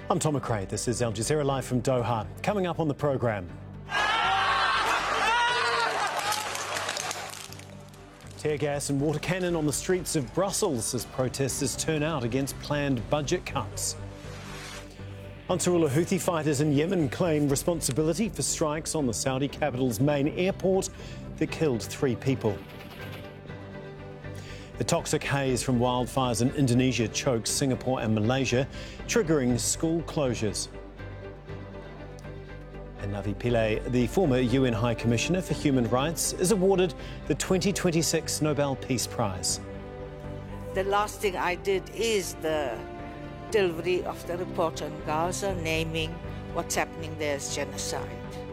I'm Tom McRae. This is Al Jazeera Live from Doha. Coming up on the programme. Tear gas and water cannon on the streets of Brussels as protesters turn out against planned budget cuts. Ansarullah Houthi fighters in Yemen claim responsibility for strikes on the Saudi capital's main airport that killed 3 people. The toxic haze from wildfires in Indonesia chokes Singapore and Malaysia, triggering school closures. And Navi Pillay, the former UN High Commissioner for Human Rights, is awarded the 2026 Nobel Peace Prize. The last thing I did is the delivery of the report on Gaza, naming what's happening there as genocide.